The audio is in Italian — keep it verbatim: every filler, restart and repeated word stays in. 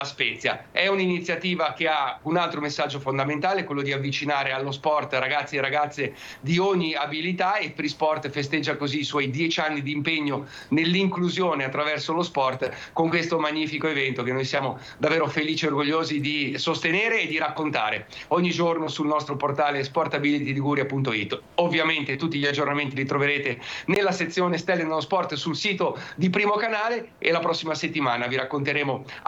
Spezia. È un'iniziativa che ha un altro messaggio fondamentale, quello di avvicinare allo sport ragazzi e ragazze di ogni abilità, e Free Sport festeggia così i suoi dieci anni di impegno nell'inclusione attraverso lo sport con questo magnifico evento che noi siamo davvero felici e orgogliosi di sostenere e di raccontare ogni giorno sul nostro portale sportability liguria punto it. Ovviamente tutti gli aggiornamenti li troverete nella sezione Stelle nello Sport sul sito di Primo Canale, e la prossima settimana vi racconteremo